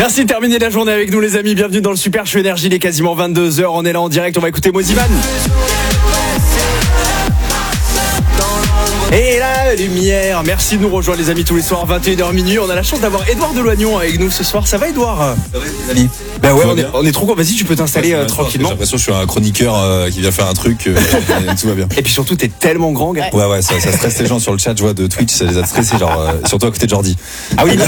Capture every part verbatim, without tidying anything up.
Merci de terminer la journée avec nous les amis. Bienvenue dans le Super Show Énergie. Il est quasiment vingt-deux heures. On est là en direct. On va écouter Moziman. Et la lumière. Merci de nous rejoindre les amis tous les soirs vingt et une heures minuit. On a la chance d'avoir Edouard Deloignon avec nous ce soir. Ça va Edouard? Ça va les amis? Bah ouais, on est, on est trop contents. Vas-y, tu peux t'installer euh, tranquillement. J'ai l'impression que je suis un chroniqueur euh, qui vient faire un truc. Euh, et tout va bien. Et puis surtout, t'es tellement grand, gars. Ouais, ouais, ça, ça stresse les gens sur le chat. Je vois de Twitch, ça les a stressés, genre euh, surtout à côté de Jordi. Ah oui.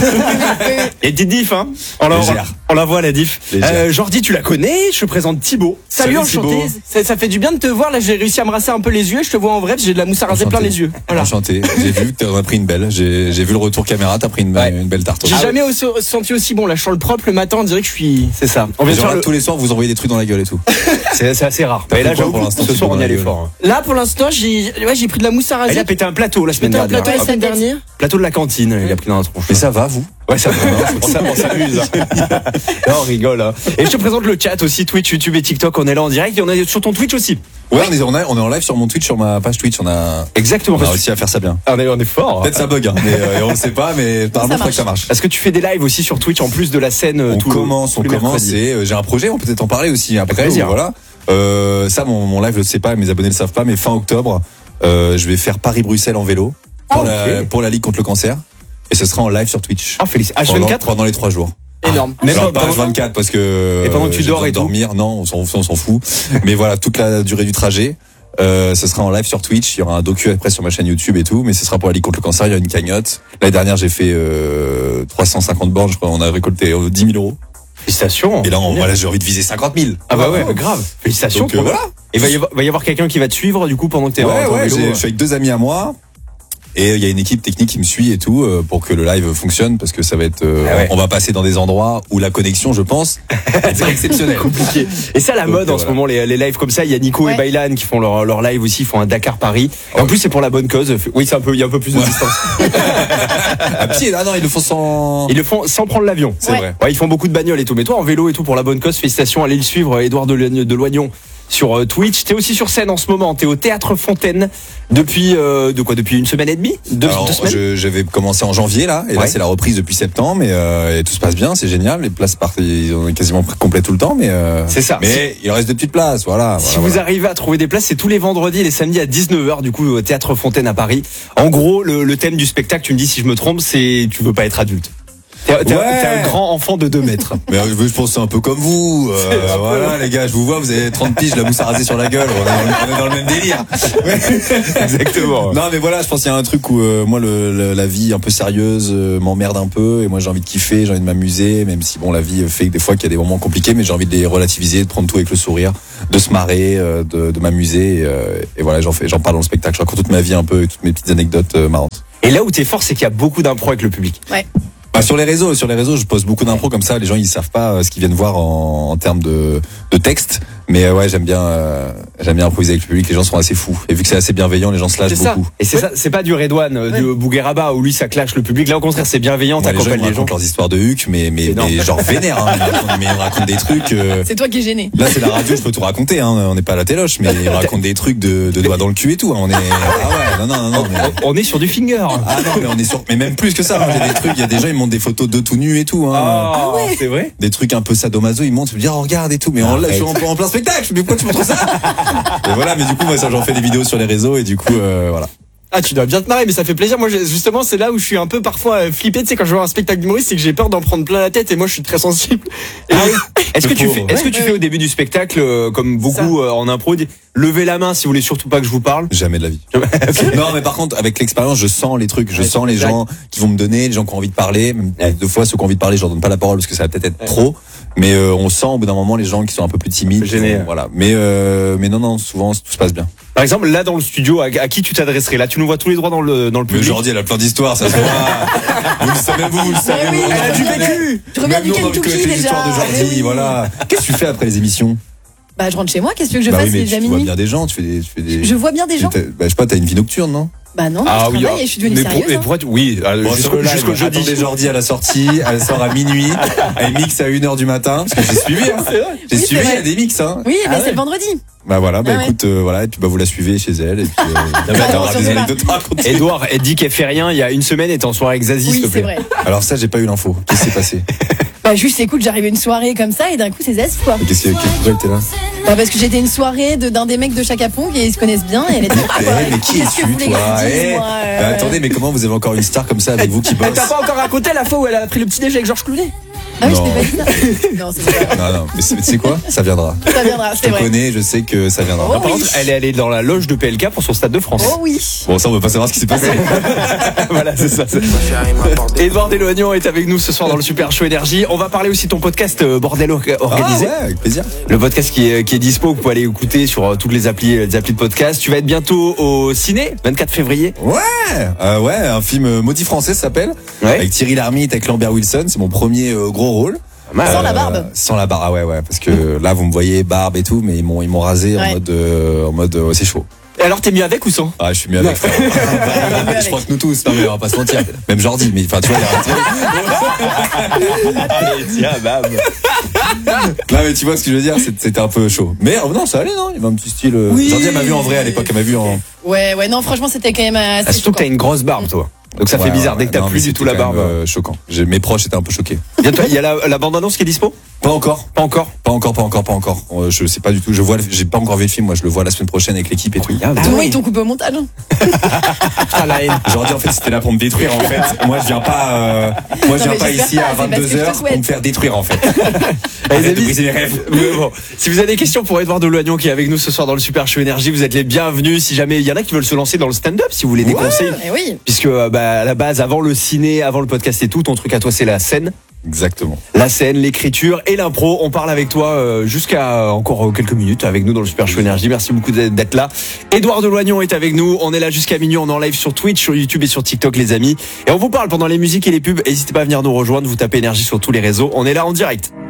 Et petite diff, hein. On la, on la voit la diff. Euh, Jordi, tu la connais? Je te présente Thibaut. Salut, Salut enchanté. Ça, ça fait du bien de te voir. Là, j'ai réussi à me rasser un peu les yeux. Je te vois en vrai, parce que j'ai de la mousse à raser plein les yeux. Voilà. Enchanté. J'ai vu que t'en as pris une belle. J'ai, j'ai vu le retour caméra. T'as pris une, ouais. une belle tarte. J'ai ah jamais ouais. aussi, senti aussi bon. Là, je sens le propre le matin. On dirait que je suis. C'est ça. On vient genre, le... tous les soirs, vous envoyez des trucs dans la gueule et tout. c'est, c'est assez rare. Et là, j'avoue, pour l'instant, ce soir, on y allait fort. Là, pour l'instant, j'ai, ouais, j'ai pris de la mousse à raser. Il a pété un plateau la semaine dernière. Pété un plateau la semaine dernière. Plateau de la cantine. Il a pris dans la tronche. Mais ça va, vous? Ouais, ça va. On s'amuse. Non, on rigole. Hein. Et je te présente le chat aussi, Twitch, YouTube et TikTok. On est là en direct. Et on est sur ton Twitch aussi. Ouais, on est, on, est, on est en live sur mon Twitch, sur ma page Twitch. On a exactement. On a réussi à faire ça bien. On est, on est fort. Peut-être ça bug, hein, mais euh, on ne sait pas. Mais apparemment, je crois que ça marche. Est-ce que tu fais des lives aussi sur Twitch en plus de la scène? On tout commence, le, on commence. Et euh, j'ai un projet. On peut peut-être en parler aussi après. Ou, voilà. Euh, ça, mon, mon live, je le sais pas. Mes abonnés le savent pas. Mais fin octobre, euh, je vais faire Paris-Bruxelles en vélo pour, oh, la, okay. pour la Ligue contre le cancer. Et ce sera en live sur Twitch. Ah, félicitations. H vingt-quatre pendant les trois jours. Énorme. Ah, même pas, pas H vingt-quatre parce que. Et pendant que tu dors et dormir, tout. Non, on s'en, on s'en fout. Mais voilà, toute la durée du trajet. Euh, ce sera en live sur Twitch. Il y aura un docu après sur ma chaîne YouTube et tout. Mais ce sera pour la Ligue contre le cancer. Il y a une cagnotte. L'année dernière, j'ai fait euh, trois cent cinquante bornes. Je crois on a récolté euh, dix mille euros. Félicitations. Et là, on, voilà, j'ai envie de viser cinquante mille. Ah bah ouais, grave. Félicitations. Donc, euh, voilà. Et va y avoir, va y avoir quelqu'un qui va te suivre du coup pendant que t'es ouais, en, ouais, vélo. Je suis avec deux amis à moi. Et il y a une équipe technique qui me suit et tout euh, pour que le live fonctionne parce que ça va être euh, ah ouais. on va passer dans des endroits où la connexion, je pense, c'est exceptionnel, compliqué. Et ça la donc, mode euh, en voilà. ce moment les, les lives comme ça, il y a Nico ouais. et Baylan qui font leur leur live aussi, ils font un Dakar Paris. Et en plus c'est pour la bonne cause. Oui, c'est un peu il y a un peu plus de ouais. distance. À pied là non, ils le font sans Ils le font sans prendre l'avion. C'est ouais. vrai. Ouais, ils font beaucoup de bagnoles et tout. Mais toi en vélo et tout pour la bonne cause, félicitations, allez le suivre Edouard Deloignon sur euh, Twitch. T'es aussi sur scène en ce moment. T'es au Théâtre Fontaine depuis euh, de quoi depuis une semaine et demie, deux, Alors, deux semaines. Je, j'avais commencé en janvier là, et ouais. là c'est la reprise depuis septembre, et, euh, et tout se passe bien, c'est génial. Les places partent, on est quasiment complets tout le temps, mais euh, c'est ça. Mais il reste des petites places, voilà. Si voilà, vous voilà. arrivez à trouver des places, c'est tous les vendredis et les samedis à dix-neuf heures du coup au Théâtre Fontaine à Paris. En gros, le, le thème du spectacle, tu me dis si je me trompe, c'est tu veux pas être adulte. T'es, t'es, ouais. t'es un grand enfant de deux mètres. Mais je pense que c'est un peu comme vous. Euh, voilà, les gars, je vous vois, vous avez trente piges, la mousse à raser sur la gueule. On est dans le, on est dans le même délire. Exactement. Non, mais voilà, je pense qu'il y a un truc où euh, moi, le, le, la vie un peu sérieuse euh, m'emmerde un peu. Et moi, j'ai envie de kiffer, j'ai envie de m'amuser. Même si, bon, la vie fait que des fois qu'il y a des moments compliqués, mais j'ai envie de les relativiser, de prendre tout avec le sourire, de se marrer, euh, de, de m'amuser. Et, euh, et voilà, j'en fais, j'en parle dans le spectacle. Je raconte toute ma vie un peu, toutes mes petites anecdotes euh, marrantes. Et là où t'es fort, c'est qu'il y a beaucoup d'impro avec le public. Ouais. Bah, sur les réseaux, sur les réseaux, je poste beaucoup d'impro comme ça. Les gens ils savent pas ce qu'ils viennent voir en, en termes de, de texte, mais ouais, j'aime bien, euh, j'aime bien improviser avec le public. Les gens sont assez fous et vu que c'est assez bienveillant, les gens se lâchent c'est beaucoup. Ça. Et c'est ouais. ça, c'est pas du Redouane, ouais. du Bougueraba où lui ça clash le public. Là au contraire, c'est bienveillant. Ouais, t'accompagnes les gens. Les gens. Leurs histoires de huc, mais mais, mais genre vénère. Hein. Ils racontent, mais ils racontent des trucs. Euh... C'est toi qui es gêné. Là c'est la radio, je peux tout raconter. Hein. On n'est pas à la téloche, mais ils racontent des trucs de, de doigts dans le cul et tout. Hein. On est, ah ouais, non non non non. Mais... On est sur du finger. Ah non, mais on est sur, mais même plus que ça. Moi, j'ai des trucs. Il y a des gens, ils montent des photos de tout nu et tout. Hein. Ah ouais, c'est vrai. Des trucs un peu sadomaso, ils montent, ils me disent oh, regarde et tout, mais en, là, je suis en, en plein spectacle. Mais pourquoi tu montres ça? Et voilà, mais du coup moi ça j'en fais des vidéos sur les réseaux et du coup euh, voilà. Ah, tu dois bien te marrer, mais ça fait plaisir. Moi, justement, c'est là où je suis un peu parfois flippé. Tu sais, quand je vois un spectacle d'humoriste, c'est que j'ai peur d'en prendre plein la tête. Et moi, je suis très sensible. Et ah oui. Est-ce que tu fais, est-ce que tu fais au début du spectacle, euh, comme beaucoup euh, en impro, levez la main si vous voulez surtout pas que je vous parle? Jamais de la vie. Okay. Non, mais par contre, avec l'expérience, je sens les trucs, je ouais, sens les exact. gens qui vont me donner, les gens qui ont envie de parler. Même ouais. Deux fois, ceux qui ont envie de parler, je leur donne pas la parole parce que ça va peut-être être ouais. trop. Mais euh, on sent au bout d'un moment les gens qui sont un peu plus timides. Gênés. Voilà. Mais euh, mais non, non, souvent tout se passe bien. Par exemple, là dans le studio, à, à qui tu t'adresserais? Là, tu nous vois tous les droits dans le dans le public. Mais Jordi, elle a plein d'histoires, ça se voit. Vous le savez, vous, vous le savez. Oui, vous, elle a du vécu. Tu reviens du Kentucky déjà. L'histoire de Jordi, voilà. Qu'est-ce que tu fais après les émissions? Bah, je rentre chez moi. Qu'est-ce que tu veux que je bah fasse oui, mais les tu amis? vois bien des gens, tu fais des, tu fais des. Je vois bien des gens. Bah, je sais pas, t'as une vie nocturne, non? Bah non, ah, je oui, travaille et je suis devenue mais sérieuse. Pour, mais pour être, oui, bon, jusqu'au, jusqu'au jeudi. Attendez Jordi à la sortie, elle sort à minuit, elle mixe à une heure du matin, parce que j'ai suivi, hein. C'est vrai. J'ai oui, suivi, il y a des mix, hein. Oui, ah mais ouais. c'est le vendredi. Bah voilà, bah ah écoute, ouais. euh, voilà, et puis bah vous la suivez chez elle, et puis euh, t'auras des anecdotes à raconter. Edouard, elle dit qu'elle fait rien, il y a une semaine, elle était en soirée avec Zazie, oui, s'il te plaît. C'est vrai. Alors ça, j'ai pas eu l'info. Qu'est-ce qui s'est passé? Bah juste écoute, j'arrive à une soirée comme ça et d'un coup c'est zeste quoi. Qu'est-ce que pourquoi elle était là? Bah parce que j'étais une soirée de, d'un des mecs de Chaka Ponk et ils se connaissent bien et elle était Eh, mais qui Qu'est-ce que es-tu vous voulez toi que je dise, Eh, moi, euh bah, attendez, mais comment vous avez encore une star comme ça avec vous qui bosse? Elle t'a pas encore raconté la fois où elle a pris le petit déj avec Georges Clooney? Ah oui, je Non. t'ai pas dit ça. Non, c'est pas Non, non, mais c'est- tu sais quoi? Ça viendra. ça viendra, Je c'est te vrai. connais, je sais que ça viendra. Oh, Par oui. contre, elle est allée dans la loge de P L K pour son Stade de France. Oh oui. Bon, ça, on veut pas savoir ce qui s'est passé. Voilà, c'est ça. Edouard Deloignan est avec nous ce soir dans le Super Show Énergie. On va parler aussi de ton podcast euh, Bordel or- Ah, organisé. ouais, avec plaisir. Le podcast qui est, qui est dispo, vous pouvez aller écouter sur euh, toutes les applis, les applis de podcast. Tu vas être bientôt au ciné, vingt-quatre février. Ouais, euh, ouais, un film euh, maudit français ça s'appelle. Ouais. Avec Thierry Lhermitte, avec Lambert Wilson. C'est mon premier euh, gros rôle. Sans la barbe. Sans la barbe, ah ouais, ouais, parce que là vous me voyez barbe et tout, mais ils m'ont ils m'ont rasé en Ouais. mode euh, en mode euh, c'est chaud. Et alors, t'es mieux avec ou sans? Ah, je suis mieux avec. frère. mieux Je crois que nous tous, non mais on va pas se mentir. Même Jordi, mais enfin tu vois, il y a un truc. Tiens, bam. Non mais tu vois ce que je veux dire, c'est- c'était un peu chaud. Mais euh, non, ça allait, non, il y avait un petit style. euh, Oui. Jordi elle m'a vu en vrai à l'époque, elle m'a vu en. Ouais, ouais, non, franchement, c'était quand même assez Ah, surtout que t'as choquant. une grosse barbe, toi. Donc ça Ouais, fait bizarre ouais, dès que t'as non, plus mais du c'était tout la quand même, barbe. euh, choquant. J'ai- Mes proches étaient un peu choqués. Bientôt, il y a la, la bande-annonce qui est dispo? Pas encore. Pas encore. Pas encore, pas encore, pas encore. Euh, Je sais pas du tout. Je vois, le- j'ai pas encore vu le film. Moi, je le vois la semaine prochaine avec l'équipe et tout. Ah, Tout le monde, ils t'ont coupé au montage. hein. Putain, la haine. J'aurais dit en fait c'était là pour me détruire en fait. Moi je viens pas, euh, moi je Non, viens mais pas j'espère ici pas, à c'est parce que vingt-deux je te heures pour souhaite. me faire détruire en fait. Les Arrête de amis, briser mes rêves. mais bon, si vous avez des questions pour Edouard Deloignan qui est avec nous ce soir dans le Super Show Énergie, vous êtes les bienvenus. Si jamais il y en a qui veulent se lancer dans le stand-up, si vous voulez des Ouais. conseils, Et oui. puisque euh, bah, à la base, avant le ciné, avant le podcast et tout, ton truc à toi c'est la scène, Exactement. la scène, l'écriture et l'impro. On parle avec toi euh, jusqu'à encore quelques minutes avec nous dans le Super Show Énergie. Merci beaucoup d'être d'être là. Edouard Deloignan est avec nous. On est là jusqu'à minuit. On est en live sur Twitch, sur YouTube et sur TikTok, les amis. Et on vous parle pendant les musiques et les pubs. N'hésitez pas à venir nous rejoindre. Vous tapez Énergie sur tous les réseaux. On est là en direct.